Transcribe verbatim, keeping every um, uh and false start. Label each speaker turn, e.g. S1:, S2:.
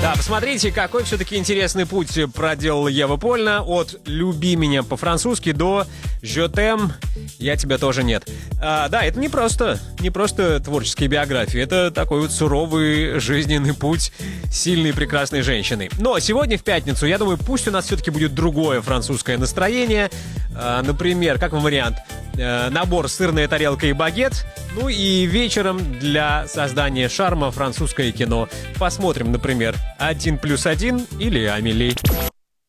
S1: Да, посмотрите, какой все-таки интересный путь проделала Ева Польна от «люби меня» по-французски до «je t'aime», «я тебя тоже нет». А, да, это не просто, не просто творческие биографии, это такой вот суровый жизненный путь сильной и прекрасной женщины. Но сегодня в пятницу, я думаю, пусть у нас все-таки будет другое французское настроение. А, например, как вам вариант, а, набор «Сырная тарелка и багет». Ну и вечером для создания шарма французское кино. Посмотрим, например, «Один плюс один» или «Амели».